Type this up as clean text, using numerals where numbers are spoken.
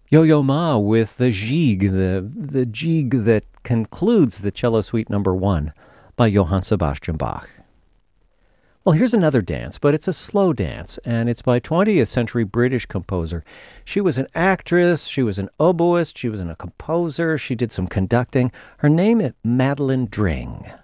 Yo-Yo Ma with the Gigue, the Gigue that concludes the Cello Suite Number 1 by Johann Sebastian Bach. Well, here's another dance, but it's a slow dance, and it's by 20th century British composer. She was an actress, she was an oboist, she was a composer, she did some conducting. Her name is Madeleine Dring.